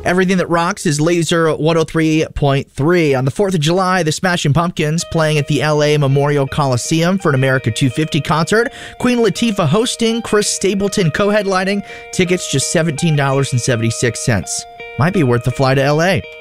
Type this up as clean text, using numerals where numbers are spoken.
Everything that rocks is Laser 103.3. On the 4th of July, the Smashing Pumpkins playing at the LA Memorial Coliseum for an America 250 concert. Queen Latifah hosting, Chris Stapleton co-headlining. Tickets just $17.76. Might be worth the fly to LA.